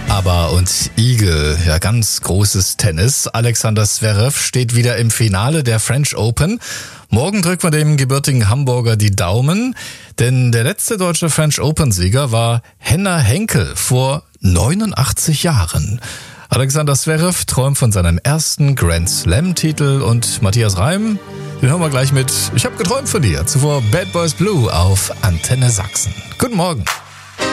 ABBA und Igel, ja, ganz großes Tennis. Alexander Zverev steht wieder im Finale der French Open. Morgen drückt man dem gebürtigen Hamburger die Daumen, denn der letzte deutsche French Open-Sieger war Henner Henkel vor 89 Jahren. Alexander Zverev träumt von seinem ersten Grand Slam-Titel und Matthias Reim, den hören wir gleich mit Ich hab geträumt von dir. Zuvor Bad Boys Blue auf Antenne Sachsen. Guten Morgen.